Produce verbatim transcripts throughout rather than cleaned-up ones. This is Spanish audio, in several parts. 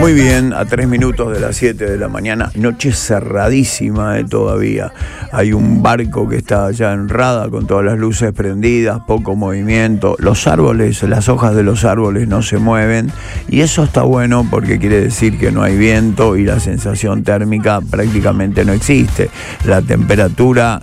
Muy bien, a tres minutos de las siete de la mañana, noche cerradísima eh, todavía. Hay un barco que está allá en Rada con todas las luces prendidas, poco movimiento. Los árboles, las hojas de los árboles no se mueven y eso está bueno porque quiere decir que no hay viento y la sensación térmica prácticamente no existe. La temperatura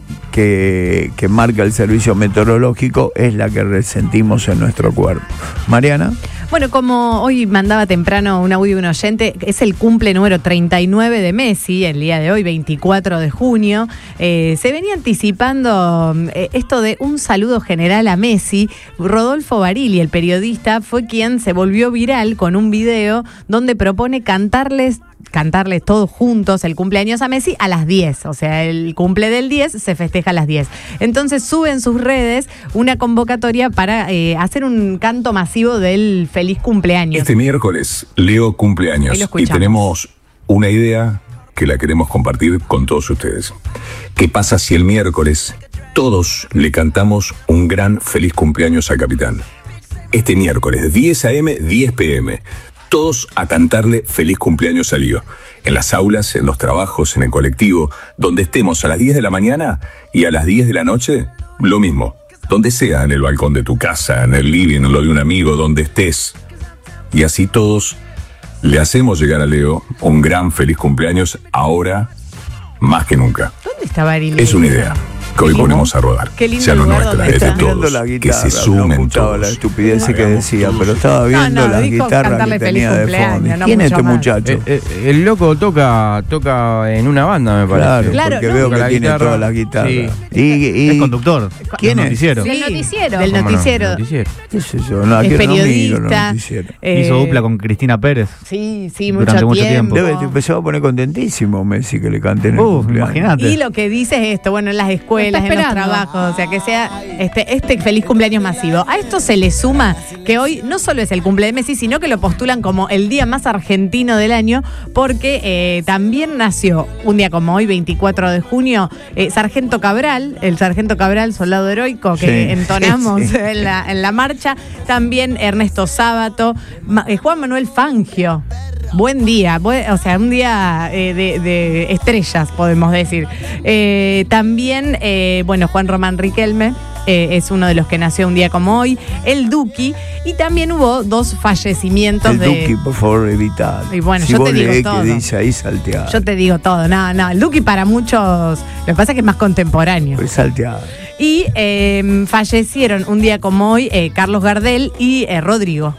que, que marca el servicio meteorológico es la que resentimos en nuestro cuerpo. Mariana. Bueno, como hoy mandaba temprano un audio de un oyente, es el cumple número treinta y nueve de Messi, el día de hoy, veinticuatro de junio. Eh, se venía anticipando eh, esto de un saludo general a Messi. Rodolfo Barili, el periodista, fue quien se volvió viral con un video donde propone cantarles cantarles todos juntos el cumpleaños a Messi a las diez, o sea, el cumple del diez se festeja a las diez. Entonces sube en sus redes una convocatoria para eh, hacer un canto masivo del feliz cumpleaños. Este miércoles Leo cumpleaños y tenemos una idea que la queremos compartir con todos ustedes. ¿Qué pasa si el miércoles todos le cantamos un gran feliz cumpleaños al capitán? Este miércoles, diez a eme, diez pe eme. Todos a cantarle feliz cumpleaños a Lío. En las aulas, en los trabajos, en el colectivo, donde estemos a las diez de la mañana y a las diez de la noche, lo mismo. Donde sea, en el balcón de tu casa, en el living, en lo de un amigo, donde estés. Y así todos le hacemos llegar a Leo un gran feliz cumpleaños ahora más que nunca. ¿Dónde está Barili? Es una idea que hoy ponemos a rodar. Qué lindo sea no lugar nuestra, donde es de está. todos, la guitarra, que se sumen no todos. la estupidez que decía, pero estaba viendo No, no, la dijo guitarra cantarle que feliz tenía de fondo. cumpleaños, no ¿Quién es mucho este más. muchacho? Eh, eh, el loco toca toca en una banda, me parece. Claro, Claro, porque no. veo Toca que la tiene guitarra. todas las guitarras. Sí. Y, y- Es conductor. ¿Quién del es? noticiero. Sí, Del noticiero. Del ¿Cómo no? noticiero. Noticiero. ¿Qué sé yo? No, Es que no miro los periodista. noticieros. eh, Hizo dupla con Cristina Pérez. Sí, sí, mucho durante mucho tiempo. tiempo. Debe, se va a poner contentísimo Messi que le canten el Uf, cumpleaños. imagínate. Y lo que dice es esto, bueno, en las escuelas, Lo en está los esperando. trabajos, o sea, que sea este, este feliz cumpleaños masivo. A esto se le suma que hoy no solo es el cumple de Messi, sino que lo postulan como el día más argentino del año, porque eh, también nació un día como hoy, veinticuatro de junio, eh, Sargento Cabral, el Sargento Cabral, soldado heroico que Sí, entonamos sí. En, la, en la marcha. También Ernesto Sábato, Ma- eh, Juan Manuel Fangio. Buen día, buen- o sea, un día eh, de, de estrellas, podemos decir. Eh, también, eh, bueno, Juan Román Riquelme. eh, es uno de los que nació un día como hoy, el Duki, y también hubo dos fallecimientos El de... Duki, por favor, evitad. Y bueno, si yo vos te digo leés todo. que dice ahí, salteado. Yo te digo todo, no, no, el Duki para muchos, lo que pasa es que es más contemporáneo. Pues salteado. Y eh, fallecieron un día como hoy eh, Carlos Gardel y eh, Rodrigo.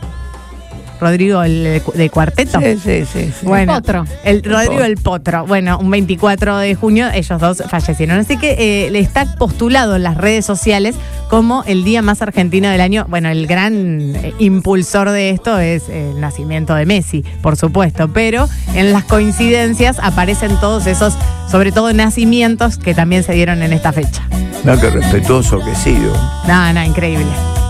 Rodrigo, el de, de Cuarteto. Sí, sí, sí. sí. Bueno, Potro. El Rodrigo el Potro. Bueno, un veinticuatro de junio ellos dos fallecieron. Así que eh, le está postulado en las redes sociales como el día más argentino del año. Bueno, el gran eh, impulsor de esto es el nacimiento de Messi, por supuesto. Pero en las coincidencias aparecen todos esos, sobre todo nacimientos que también se dieron en esta fecha. No, que respetuoso que sido. No, no, increíble.